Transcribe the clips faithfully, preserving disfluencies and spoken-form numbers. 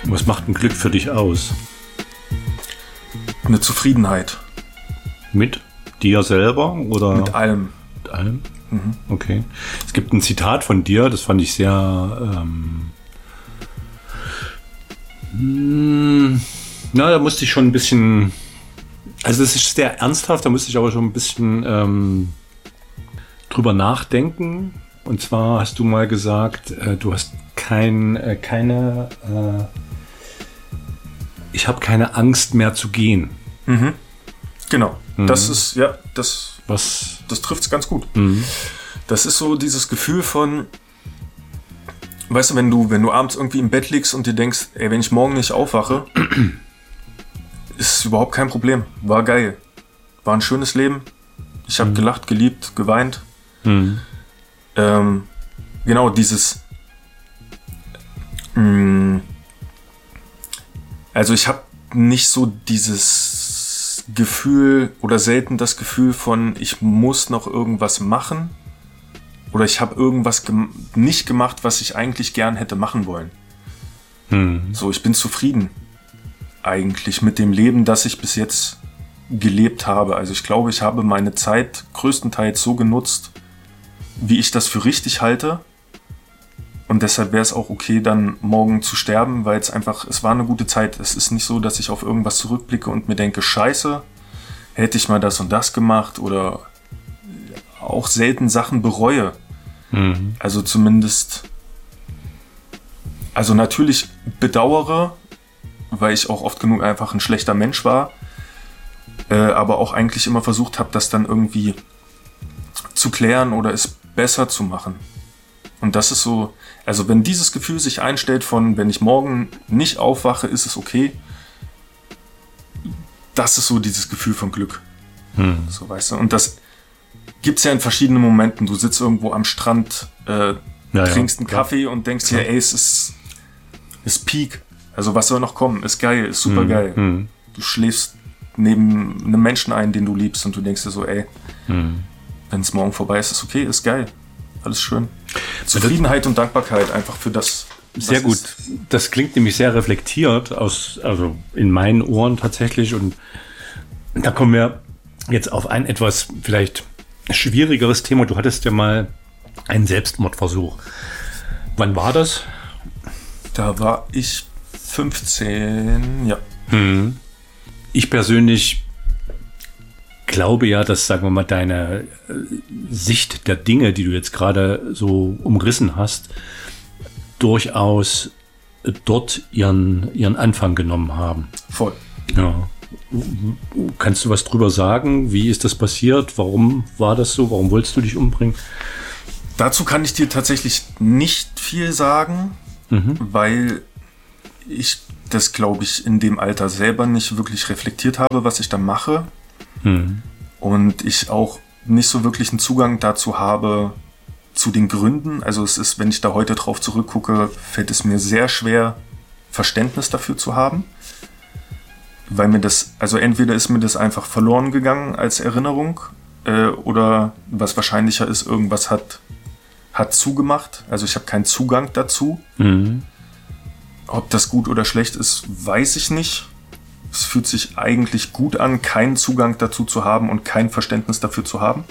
Was macht ein Glück für dich aus? Eine Zufriedenheit. Mit dir selber oder? Mit allem. Mit allem? Mhm. Okay. Es gibt ein Zitat von dir, das fand ich sehr... Ähm, mh, na, da musste ich schon ein bisschen... Also das ist sehr ernsthaft, da musste ich aber schon ein bisschen ähm, drüber nachdenken. Und zwar hast du mal gesagt, äh, du hast kein, äh, keine... Äh, ich habe keine Angst mehr zu gehen. Mhm. Genau. Mhm. Das ist, ja, das, Was? das trifft es ganz gut. Mhm. Das ist so dieses Gefühl von, weißt du, wenn du, wenn du abends irgendwie im Bett liegst und dir denkst, ey, wenn ich morgen nicht aufwache, ist überhaupt kein Problem. War geil. War ein schönes Leben. Ich habe mhm. gelacht, geliebt, geweint. Mhm. Ähm, genau, dieses mh, also ich habe nicht so dieses Gefühl oder selten das Gefühl von, ich muss noch irgendwas machen oder ich habe irgendwas gem- nicht gemacht, was ich eigentlich gern hätte machen wollen. Mhm. So, ich bin zufrieden eigentlich mit dem Leben, das ich bis jetzt gelebt habe. Also ich glaube, ich habe meine Zeit größtenteils so genutzt, wie ich das für richtig halte. Und deshalb wäre es auch okay, dann morgen zu sterben, weil es einfach, es war eine gute Zeit. Es ist nicht so, dass ich auf irgendwas zurückblicke und mir denke, scheiße, hätte ich mal das und das gemacht oder auch selten Sachen bereue. Mhm. Also zumindest, also natürlich bedauere, weil ich auch oft genug einfach ein schlechter Mensch war, äh, aber auch eigentlich immer versucht habe, das dann irgendwie zu klären oder es besser zu machen. Und das ist so, also wenn dieses Gefühl sich einstellt von, wenn ich morgen nicht aufwache, ist es okay. Das ist so dieses Gefühl von Glück. Hm. So, weißt du, und das gibt's ja in verschiedenen Momenten. Du sitzt irgendwo am Strand, äh, ja, trinkst ja. einen Kaffee und denkst dir, ey, es ist, ist Peak. Also was soll noch kommen? Ist geil, ist super hm. geil. Hm. Du schläfst neben einem Menschen ein, den du liebst und du denkst dir so, ey, Hm. wenn es morgen vorbei ist, ist okay, ist geil. Alles schön. Zufriedenheit und Dankbarkeit einfach für das. Sehr gut. Ist. Das klingt nämlich sehr reflektiert aus, also in meinen Ohren tatsächlich. Und da kommen wir jetzt auf ein etwas vielleicht schwierigeres Thema. Du hattest ja mal einen Selbstmordversuch. Wann war das? Da war ich fünfzehn, ja. Hm. Ich persönlich glaube ja, dass, sagen wir mal, deine äh, Sicht der Dinge, die du jetzt gerade so umrissen hast, durchaus äh, dort ihren, ihren Anfang genommen haben. Voll. Ja. Kannst du was drüber sagen? Wie ist das passiert? Warum war das so? Warum wolltest du dich umbringen? Dazu kann ich dir tatsächlich nicht viel sagen, Mhm. weil ich das, glaube ich, in dem Alter selber nicht wirklich reflektiert habe, was ich da mache. Mhm. Und ich auch nicht so wirklich einen Zugang dazu habe, zu den Gründen. Also es ist, wenn ich da heute drauf zurückgucke, fällt es mir sehr schwer, Verständnis dafür zu haben. Weil mir das, also entweder ist mir das einfach verloren gegangen als Erinnerung, äh, oder was wahrscheinlicher ist, irgendwas hat, hat zugemacht. Also ich habe keinen Zugang dazu. Mhm. Ob das gut oder schlecht ist, weiß ich nicht. Es fühlt sich eigentlich gut an, keinen Zugang dazu zu haben und kein Verständnis dafür zu haben.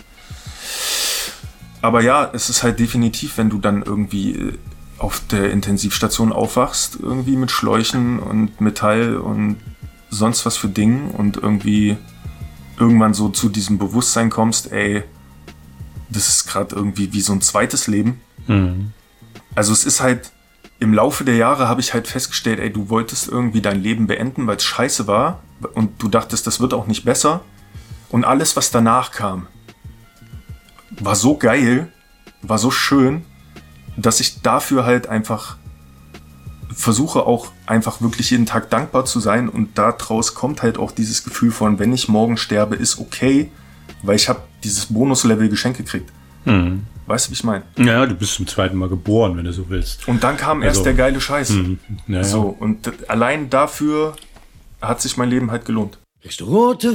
Aber ja, es ist halt definitiv, wenn du dann irgendwie auf der Intensivstation aufwachst, irgendwie mit Schläuchen und Metall und sonst was für Dingen und irgendwie irgendwann so zu diesem Bewusstsein kommst, ey, das ist gerade irgendwie wie so ein zweites Leben. Mhm. Also es ist halt, im Laufe der Jahre habe ich halt festgestellt, ey, du wolltest irgendwie dein Leben beenden, weil es scheiße war und du dachtest, das wird auch nicht besser. Und alles, was danach kam, war so geil, war so schön, dass ich dafür halt einfach versuche auch einfach wirklich jeden Tag dankbar zu sein und daraus kommt halt auch dieses Gefühl von, wenn ich morgen sterbe, ist okay, weil ich habe dieses Bonuslevel Geschenk gekriegt. Mhm. Weißt du, wie ich meine? Ja, du bist zum zweiten Mal geboren, wenn du so willst. Und dann kam erst Also, der geile Scheiß. Mhm. Ja, So, und allein dafür hat sich mein Leben halt gelohnt. Kriegst du rote